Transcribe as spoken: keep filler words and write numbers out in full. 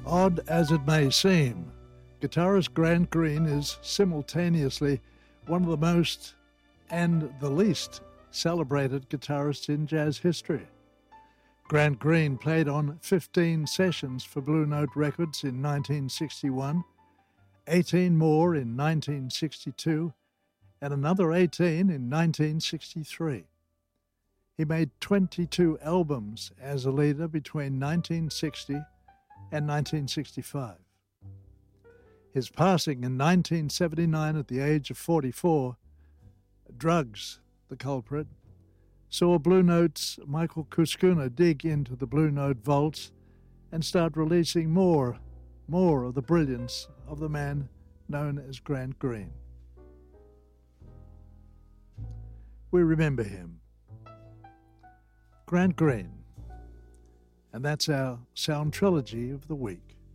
Odd as it may seem, guitarist Grant Green is simultaneously one of the most and the least celebrated guitarists in jazz history. Grant Green played on fifteen sessions for Blue Note Records in nineteen sixty-one, eighteen more in nineteen sixty-two, and another eighteen in nineteen sixty-three. He made twenty-two albums as a leader between nineteen sixty and nineteen sixty-five. His passing in nineteen seventy-nine at the age of forty-four, drugs the culprit, saw Blue Note's Michael Kuskuna dig into the Blue Note vaults and start releasing more, more of the brilliance of the man known as Grant Green. We remember him. Grant Green. And that's our sound trilogy of the week.